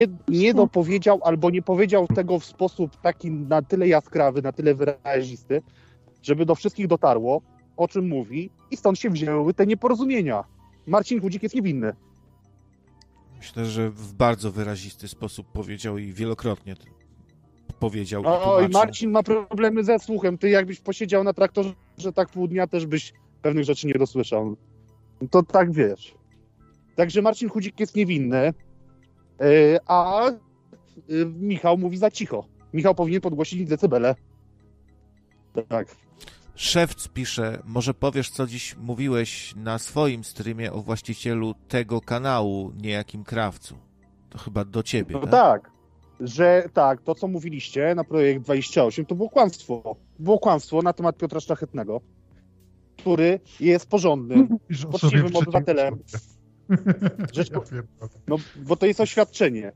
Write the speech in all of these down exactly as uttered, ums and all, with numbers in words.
nie dopowiedział albo nie powiedział tego w sposób taki na tyle jaskrawy, na tyle wyrazisty, żeby do wszystkich dotarło, o czym mówi i stąd się wzięły te nieporozumienia. Marcin Chudzik jest niewinny. Myślę, że w bardzo wyrazisty sposób powiedział i wielokrotnie powiedział. Oj, Marcin ma problemy ze słuchem. Ty jakbyś posiedział na traktorze tak pół dnia, też byś pewnych rzeczy nie dosłyszał. To tak wiesz. Także Marcin Chudzik jest niewinny, a Michał mówi za cicho. Michał powinien podgłosić decybele. Tak. Szewc pisze, może powiesz, co dziś mówiłeś na swoim streamie o właścicielu tego kanału, niejakim Krawcu. To chyba do ciebie, no tak? Tak, że tak, to co mówiliście na projekt dwadzieścia osiem, to było kłamstwo. Było kłamstwo na temat Piotra Szlachetnego, który jest porządnym, poczciwym obywatelem. Rzecz... No, bo to jest oświadczenie.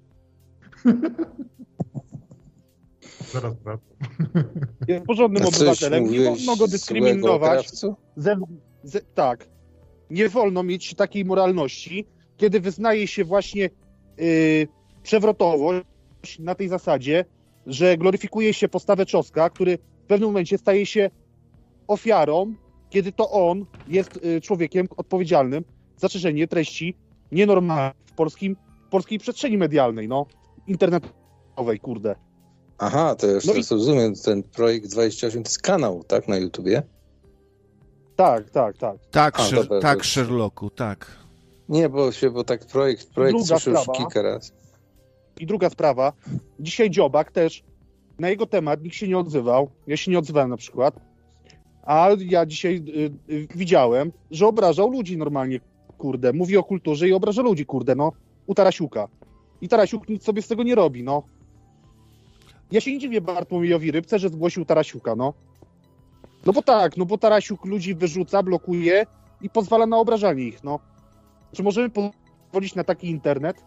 Zaraz wracam. Jest porządnym obywatelem, nie wolno go dyskryminować. Ze, ze, tak. Nie wolno mieć takiej moralności, kiedy wyznaje się właśnie yy, przewrotowość na tej zasadzie, że gloryfikuje się postawę Czoska, który w pewnym momencie staje się ofiarą, kiedy to on jest yy, człowiekiem odpowiedzialnym za szerzenie treści nienormalnych w polskim, w polskiej przestrzeni medialnej, no, internetowej, kurde. Aha, to już no teraz i... rozumiem, ten projekt dwadzieścia osiem to jest kanał, tak, na YouTubie? Tak, tak, tak. Tak, A, szer- dobra, tak to... Sherlocku, tak. Nie, bo się, bo tak projekt, projekt słyszę już kilka razy. I druga sprawa, dzisiaj Dziobak też, na jego temat nikt się nie odzywał, ja się nie odzywałem na przykład, a ja dzisiaj y, y, widziałem, że obrażał ludzi normalnie, kurde, mówi o kulturze i obraża ludzi, kurde, no, u Tarasiuka. I Tarasiuk nic sobie z tego nie robi, no. Ja się nie dziwię Bartłomiejowi Rybce, że zgłosił Tarasiuka, no. No bo tak, no bo Tarasiuk ludzi wyrzuca, blokuje i pozwala na obrażanie ich, no. Czy możemy pozwolić na taki internet?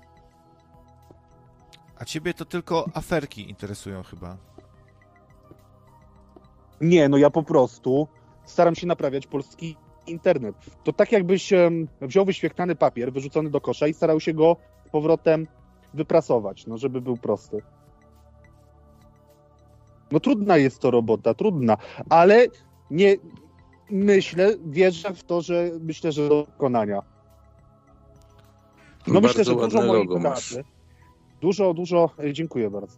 A ciebie to tylko aferki interesują chyba. Nie, no ja po prostu staram się naprawiać polski internet. To tak jakbyś um, wziął wyświechtany papier, wyrzucony do kosza i starał się go z powrotem wyprasować, no żeby był prosty. No trudna jest to robota, trudna, ale nie myślę, wierzę w to, że myślę, że do wykonania. No bardzo myślę, że dużo mojej pracy, masz. dużo, dużo, dziękuję bardzo,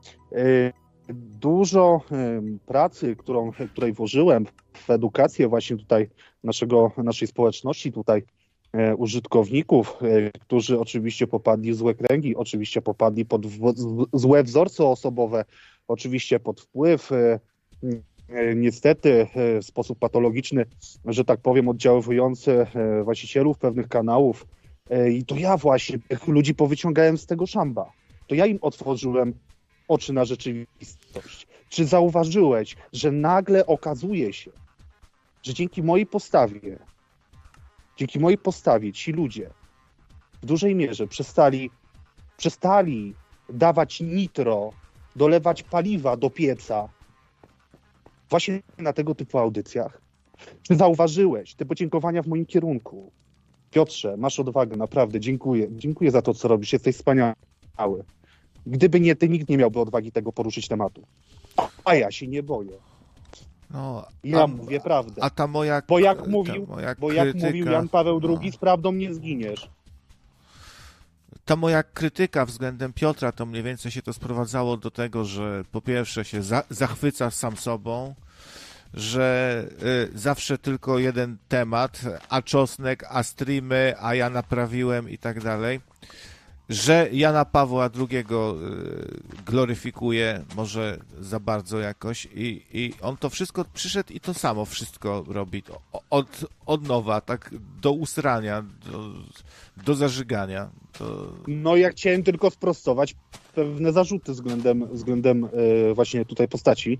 dużo pracy, którą, której włożyłem w edukację właśnie tutaj naszego, naszej społeczności, tutaj użytkowników, którzy oczywiście popadli w złe kręgi, oczywiście popadli pod w- złe wzorce osobowe, oczywiście pod wpływ niestety w sposób patologiczny, że tak powiem, oddziaływujący właścicielów pewnych kanałów. I to ja właśnie tych ludzi powyciągałem z tego szamba. To ja im otworzyłem oczy na rzeczywistość. Czy zauważyłeś, że nagle okazuje się, że dzięki mojej postawie, dzięki mojej postawie ci ludzie w dużej mierze przestali, przestali dawać nitro, dolewać paliwa do pieca właśnie na tego typu audycjach? Czy zauważyłeś te podziękowania w moim kierunku? Piotrze, masz odwagę, naprawdę, dziękuję. Dziękuję za to, co robisz, jesteś wspaniały. Gdyby nie ty, nikt nie miałby odwagi tego poruszyć tematu. A ja się nie boję. No, ja a, mówię prawdę. A ta moja, bo jak mówił, moja bo krytyka, jak mówił Jan Paweł drugi, no. z prawdą nie zginiesz. Ta moja krytyka względem Piotra to mniej więcej się to sprowadzało do tego, że po pierwsze się za, zachwyca sam sobą, że y, zawsze tylko jeden temat, a czosnek, a streamy, a ja naprawiłem i tak dalej, że Jana Pawła drugiego y, gloryfikuje, może za bardzo jakoś i, i on to wszystko przyszedł i to samo wszystko robi od, od nowa, tak do usrania, do, do zażygania. To... No ja chciałem tylko sprostować pewne zarzuty względem, względem y, właśnie tutaj postaci.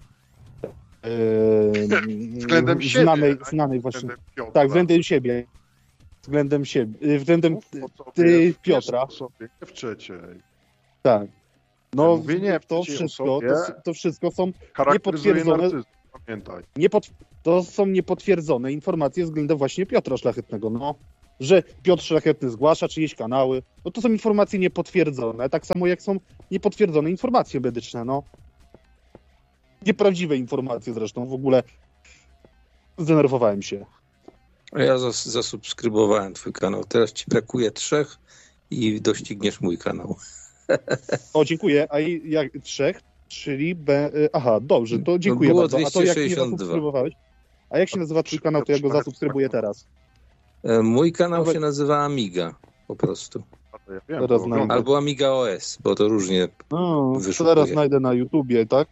Yy, względem siebie, znanej, tak? znanej właśnie. Względem Piotra. Tak, względem siebie. Względem siebie. Względem ty, Piotra. Osobie, nie w trzeciej. Tak. No, ja mówię nie w to wszystko, to, to wszystko są niepotwierdzone. Narcyzm, pamiętaj. Niepot, to są niepotwierdzone informacje względem właśnie Piotra Szlachetnego. No, że Piotr Szlachetny zgłasza czyjeś kanały, no to są informacje niepotwierdzone, tak samo jak są niepotwierdzone informacje medyczne, no. Nieprawdziwe informacje zresztą, w ogóle zdenerwowałem się. Ja zas- zasubskrybowałem twój kanał. Teraz ci brakuje trzech i dościgniesz mój kanał. O, dziękuję. A jak trzech, czyli B... Aha, dobrze, to dziękuję Było bardzo. A to jak mnie dwieście sześćdziesiąt dwa. zasubskrybowałeś? A jak się nazywa twój kanał, to ja go zasubskrybuję teraz. E, Mój kanał Nawet- się nazywa Amiga po prostu. A to ja wiem, Teraz to znajdę. oglądam. Albo Amiga O S, bo to różnie. No, to Wyszukuję. teraz znajdę na YouTubie, tak?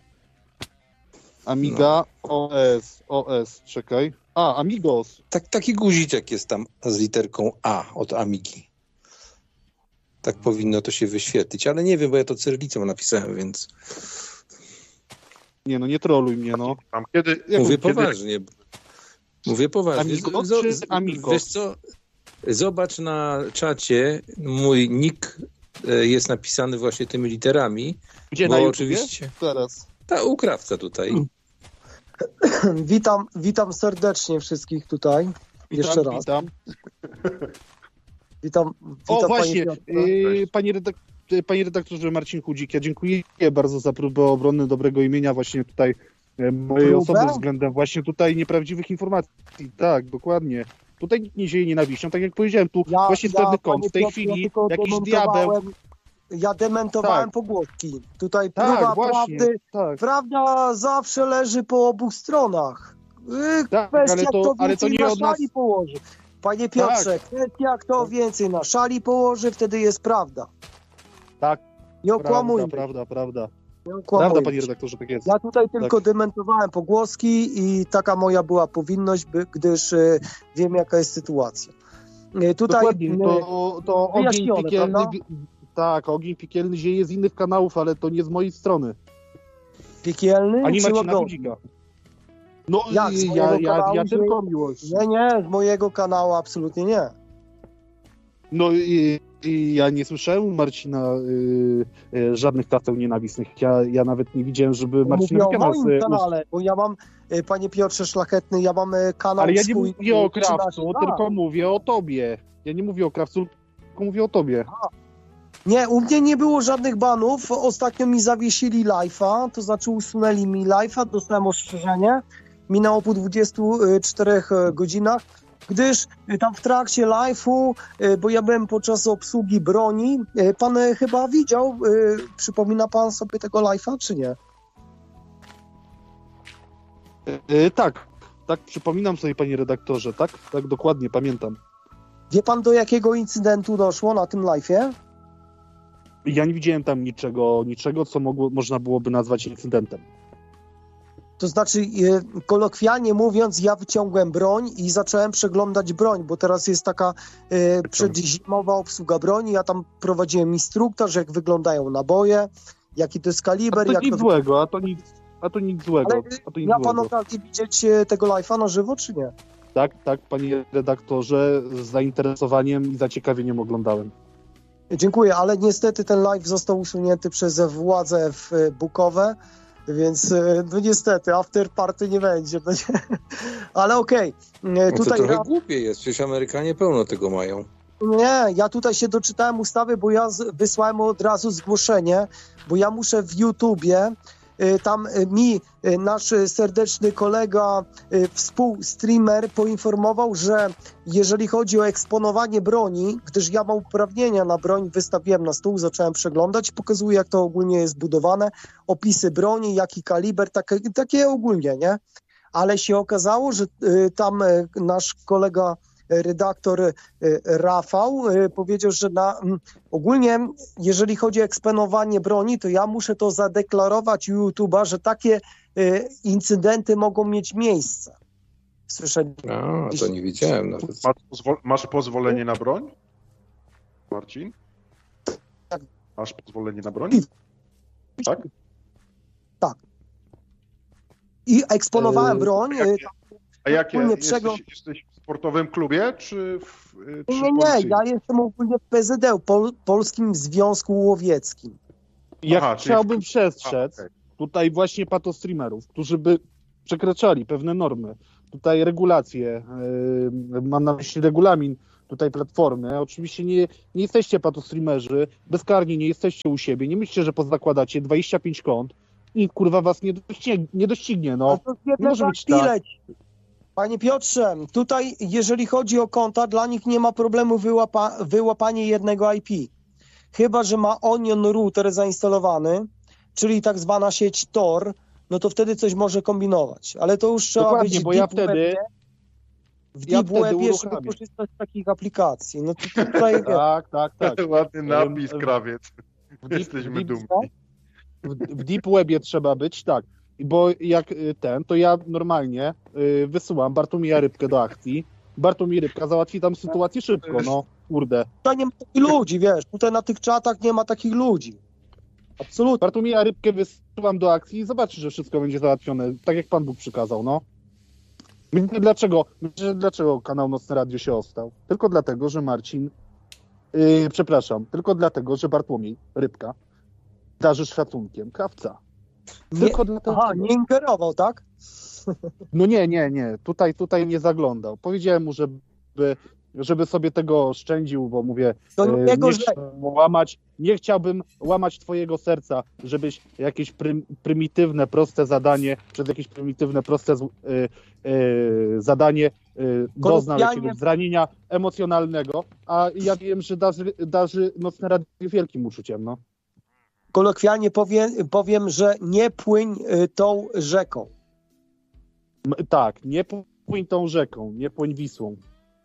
Amiga, No. O S, O S, czekaj. A, Amigos. Tak, taki guziczek jest tam z literką A od Amigi. Tak powinno to się wyświetlić, ale nie wiem, bo ja to cyrylicą napisałem, więc Nie no, nie troluj mnie, no. Tam kiedy, Jak mówię kiedy- poważnie. Mówię poważnie. Amigo Z- czy z- Amigo? Wiesz co? Zobacz na czacie, mój nick e, jest napisany właśnie tymi literami, Gdzie, bo na YouTubie? oczywiście Teraz. ta ukrawca tutaj. Witam, witam serdecznie wszystkich tutaj. Witam, Jeszcze raz. Witam. Witam, witam O, właśnie, panie Piotrze. yy, panie, redak panie redaktorze Marcin Chudzik, ja dziękuję bardzo za próbę obrony dobrego imienia właśnie tutaj e, mojej Próbę? osoby względem właśnie tutaj nieprawdziwych informacji. Tak, dokładnie. Tutaj nikt nie zieje nienawiścią, tak jak powiedziałem, tu Ja- właśnie ja, pewny kąt, panie w tej Piotrze, ja chwili tylko jakiś diabeł. dementowałem- Ja dementowałem Tak. pogłoski. Tutaj Tak, próba właśnie, prawdy. tak. Prawda zawsze leży po obu stronach. Yy, Tak, kwestia, ale to- kto ale to więcej nie na od nas- Tak. szali położy. Panie Piotrze, kwestia, kto więcej na szali położy, wtedy jest prawda. Tak, Nie okłamujmy. Prawda, prawda, prawda. Nie Prawda, okłamujmy. panie redaktorze, tak jest. Ja tutaj tylko dementowałem pogłoski i taka moja była powinność, by, gdyż e, wiem, jaka jest sytuacja. E, tutaj Dokładnie, e, to, to ogień wyjaśnione, piekielny, prawda? tak, ogień piekielny zieje z innych kanałów, ale to nie z mojej strony. piekielny Ani czy Marcina łagodny? Chudzika. No Jak, z ja, mojego ja, ja, kanału, ja że- tylko miłość. Nie, nie, z mojego kanału absolutnie nie. No i, i ja nie słyszałem u Marcina y, y, żadnych kaseł nienawistnych. Ja, ja nawet nie widziałem, żeby Marcin Mówię o kanał moim sobie- kanale, bo ja mam, e, panie Piotrze Szlachetny, ja mam e, kanał Ale ja nie swój. mówię o e, trzynaście krawcu, lat. tylko mówię o tobie. Ja nie mówię o krawcu, tylko mówię o tobie. Nie, u mnie nie było żadnych banów. Ostatnio mi zawiesili live'a, to znaczy usunęli mi live'a, dostałem ostrzeżenie. Minęło po dwudziestu czterech godzinach, gdyż tam w trakcie live'u, bo ja byłem podczas obsługi broni, pan chyba widział, przypomina pan sobie tego live'a, czy nie? Y, tak, tak, przypominam sobie, panie redaktorze, tak, tak, dokładnie, pamiętam. Wie pan, do jakiego incydentu doszło na tym live'ie? Ja nie widziałem tam niczego, niczego, co mogło, można byłoby nazwać incydentem. To znaczy, e, kolokwialnie mówiąc, ja wyciągłem broń i zacząłem przeglądać broń, bo teraz jest taka e, przedzimowa obsługa broni. Ja tam prowadziłem instruktaż, jak wyglądają naboje, jaki to jest A kaliber. to jak nic to... złego, a to nic, a to nic złego. Ale A to nic miał pan złego. okazję widzieć e, tego live'a na żywo, czy nie? Tak, tak, panie redaktorze, z zainteresowaniem i zaciekawieniem oglądałem. Dziękuję, ale niestety ten live został usunięty przez władze w e, Bukowe, więc e, no niestety after party nie będzie. No nie? Ale okej, e, No to tutaj... trochę ra- głupie jest, przecież Amerykanie pełno tego mają. Nie, ja tutaj się doczytałem ustawy, bo ja z, wysłałem od razu zgłoszenie, bo ja muszę w YouTubie, y, tam y, mi y, nasz y, serdeczny kolega, y, współstreamer poinformował, że jeżeli chodzi o eksponowanie broni, gdyż ja mam uprawnienia na broń, wystawiłem na stół, zacząłem przeglądać, pokazuje jak to ogólnie jest budowane, opisy broni, jaki kaliber, takie, takie ogólnie, nie? Ale się okazało, że y, tam y, nasz kolega redaktor y, Rafał y, powiedział, że na, m, ogólnie jeżeli chodzi o eksponowanie broni, to ja muszę to zadeklarować u YouTube'a, że takie y, incydenty mogą mieć miejsce. Słyszeli? A, to nie widziałem nawet. Masz, pozwol- masz pozwolenie na broń? Marcin? Tak. Masz pozwolenie na broń? Tak? I eksponowałem Yy, broń. y, jakie? A jakie? Ogólnie Jesteś, przegląd- jesteś w sportowym klubie, czy w czy Nie, nie, policyjnym? ja jestem ogólnie w P Z D, Pol, Polskim Związku Łowieckim. Ja Aha, czyli chciałbym w- przestrzec A, okej. tutaj właśnie patostreamerów, którzy by przekraczali pewne normy. Tutaj regulacje, yy, mam na myśli regulamin tutaj platformy. Oczywiście nie, nie jesteście patostreamerzy, bezkarni nie jesteście u siebie. Nie myślcie, że pozakładacie dwadzieścia pięć kont i kurwa was nie doścignie. Nie, doścignie, no. to Nie może być tak. Panie Piotrze, tutaj jeżeli chodzi o konta, dla nich nie ma problemu wyłapa wyłapanie jednego I P. Chyba że ma Onion Router zainstalowany, czyli tak zwana sieć Tor, no to wtedy coś może kombinować. Ale to już trzeba Dokładnie, być bo ja deep wtedy... webie, w ja deep wtedy webie, żeby uruchamiam. korzystać z takich aplikacji. No to tutaj... Tak, tak, tak. Ładny napis, Em, krawiec. w deep- Jesteśmy w deep- dumni. W, w deep webie trzeba być, tak. Bo jak y, ten, to ja normalnie y, wysyłam Bartłomieja Rybkę do akcji. Bartłomiej Rybka załatwi tam sytuację szybko, no kurde. Tutaj nie ma takich ludzi, wiesz, tutaj na tych czatach nie ma takich ludzi. Absolutnie. Bartłomieja Rybkę wysyłam do akcji i zobaczy, że wszystko będzie załatwione, tak jak Pan Bóg przykazał, no. Wiecie dlaczego, wiecie, dlaczego kanał Nocne Radio się ostał? Tylko dlatego, że Marcin, yy, przepraszam, tylko dlatego, że Bartłomiej Rybka darzy szacunkiem krawca. Tylko Nie, dlatego. aha, nie ingerował, tak? No nie, nie, nie. Tutaj, tutaj nie zaglądał. Powiedziałem mu, żeby, żeby sobie tego oszczędził, bo mówię, To e, nie jego nie, rzecz. łamać, nie chciałbym łamać twojego serca, żebyś jakieś prym, prymitywne, proste zadanie, przez jakieś prymitywne, proste z- e, e, zadanie e, doznał Kolokwialnie- jakiegoś zranienia emocjonalnego, a ja wiem, że darzy, darzy Nocne Radio wielkim uczuciem, no. Kolokwialnie powiem, powiem, że nie płyń y, tą rzeką. M- Tak, nie płyń tą rzeką, nie płyń Wisłą.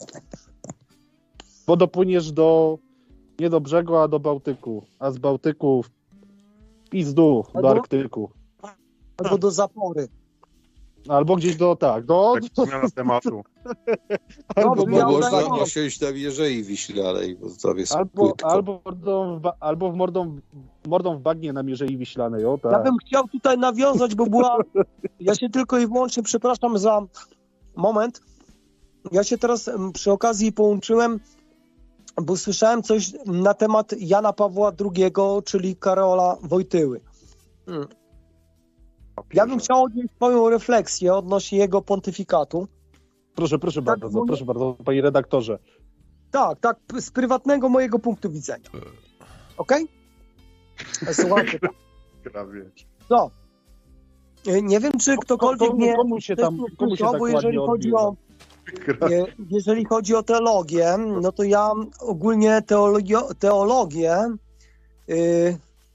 Bo dopłyniesz do, nie do brzegu, a do Bałtyku. A z Bałtyku w pizdu do Albo- Arktyku. Albo do zapory. Albo gdzieś do, tak, do... Tak, zmiana tematu. albo, Dobrze, Bo ja do, można udaję. osiąść na Mierzei Wiślanej, bo zdrowie jest albo, płytko. albo, mordą w, ba- albo w mordą, mordą w bagnie na Mierzei Wiślanej, o tak. Ja bym chciał tutaj nawiązać, bo była... Ja się tylko i wyłącznie, przepraszam za moment, ja się teraz em, przy okazji połączyłem, bo słyszałem coś na temat Jana Pawła drugiego, czyli Karola Wojtyły. Hmm. Ja bym chciał odnieść swoją refleksję odnośnie jego pontyfikatu. Proszę, proszę Tak, bardzo, bo nie- proszę bardzo, panie redaktorze. Tak, tak, p- z prywatnego mojego punktu widzenia. Okej? Okay? Słuchajcie, Krawiec. co? E, Nie wiem, czy ktokolwiek Komu- mnie komu się tam, komu się słyszał, tak bo jeżeli ładnie chodzi odbiło? o E, Jeżeli chodzi o teologię, no to ja ogólnie teologio, teologię, y,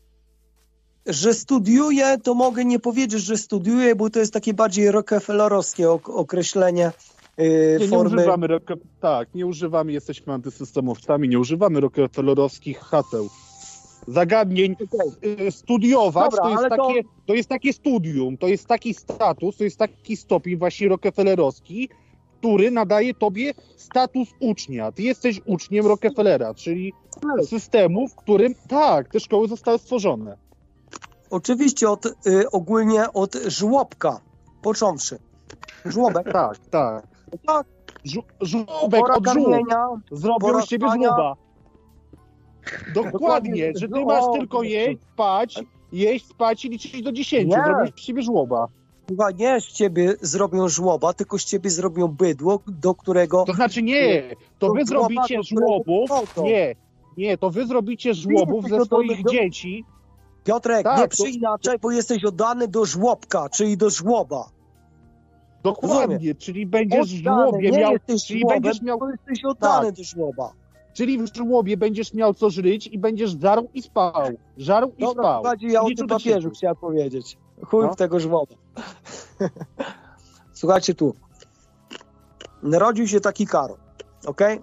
że studiuję, to mogę nie powiedzieć, że studiuję, bo to jest takie bardziej rockefellerowskie ok- określenie y, Nie, nie formy. używamy, rock- tak, nie używamy, jesteśmy antysystemowcami, nie używamy rockefellerowskich haseł. Zagadnień y, studiować Dobra, to, jest ale to- takie, to jest takie studium, to jest taki status, to jest taki stopień właśnie rockefellerowski, który nadaje tobie status ucznia. Ty jesteś uczniem Rockefellera, czyli systemu, w którym, tak, te szkoły zostały stworzone. Oczywiście od, y, ogólnie od żłobka, począwszy. Żłobek, Tak, tak. tak, Żu- żłobek pora od żółb. karmienia, Zrobił z ciebie porastania. żłoba. Dokładnie, że ty masz tylko jeść, spać, jeść, spać i liczyć do dziesięciu. Nie. Zrobił z ciebie żłoba. Chyba nie z ciebie zrobią żłoba, tylko z ciebie zrobią bydło, do którego... To znaczy nie, to Do wy żłoba, zrobicie do którego żłobów, foto. nie, nie, to wy zrobicie żłobów jesteś ze gotowy swoich do- dzieci. Piotrek, Tak, nie to- przyinaczaj, bo jesteś oddany do żłobka, czyli do żłoba. Dokładnie, czyli będziesz w Oddany, żłobie nie miał, jesteś czyli żłobem, będziesz miał, tylko jesteś oddany Tak. do żłoba. czyli w żłobie będziesz miał co żyć i będziesz żarł i spał. Żarł i Dobra, spał. bardziej ja o Liczył tym do papieżu dziesięciu. chciałem powiedzieć. Chuj No. w tego żłoba. Słuchajcie tu. Narodził się taki Karol, okej?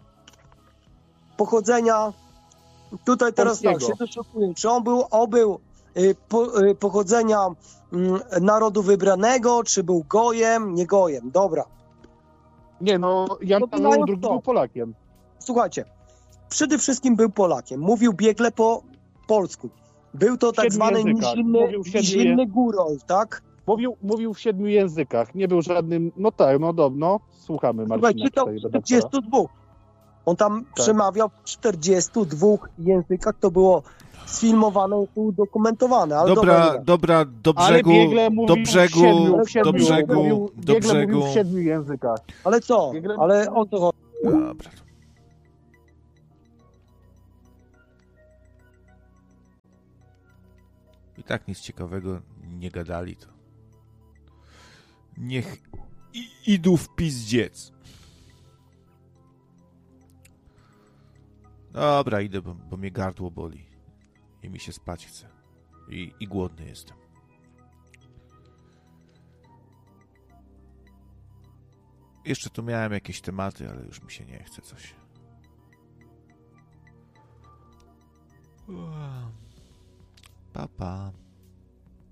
Pochodzenia, tutaj teraz tak, Polskiego. się doszukuję, czy on był, on był y, po, y, pochodzenia mm, narodu wybranego, czy był gojem, nie gojem, dobra. Nie no, Jan To Paweł znają drugi to. był Polakiem. Słuchajcie, przede wszystkim był Polakiem, mówił biegle po polsku. Był to tak siedmiu zwany językach. nizinny, Mówił w siedmiu nizinny górol, tak? Mówił, mówił w siedmiu językach, nie był żadnym, no tak, no dobrze, słuchamy Słuchaj, Marcina czytał tutaj, w redaktora. czterdziestu dwóch. On tam Tak. przemawiał w czterdziestu dwóch językach, to było sfilmowane i udokumentowane. Ale Dobra, dobra, dobra, do Ale brzegu, biegle mówił do w brzegu, siedmiu, w do siedmiu, brzegu, mówił, do biegle mówił brzegu. w siedmiu językach. ale co? Biegle- Ale o co chodzi? Dobra. I tak nic ciekawego nie gadali, to niech i, idą w pizdziec. Dobra, idę, bo, bo mnie gardło boli i mi się spać chce. I, i głodny jestem. Jeszcze tu miałem jakieś tematy, ale już mi się nie chce coś. Pa, pa.